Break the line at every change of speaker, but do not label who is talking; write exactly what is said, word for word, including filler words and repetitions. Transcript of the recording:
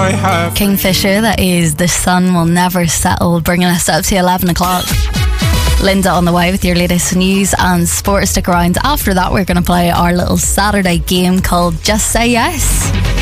I have.
Kingfisher, that is The Sun Will Never Settle, bringing us up to eleven o'clock. Linda on the way with your latest news and sport. Stick around. After that, we're going to play our little Saturday game called Just Say Yes.